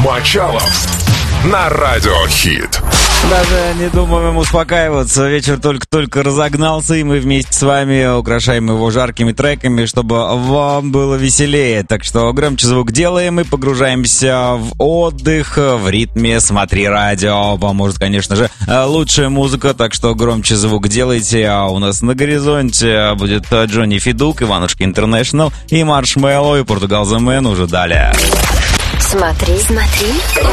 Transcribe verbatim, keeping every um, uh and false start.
Мочалов на Радио Хит. Даже не думаем успокаиваться. Вечер только-только разогнался, и мы вместе с вами украшаем его жаркими треками, чтобы вам было веселее. Так что громче звук делаем и погружаемся в отдых в ритме «Смотри радио». Поможет, конечно же, лучшая музыка, так что громче звук делайте. А у нас на горизонте будет Джонни Федук, Иванушка Интернешнл и Маршмеллоу, и Португал The Man уже далее. Смотри, смотри.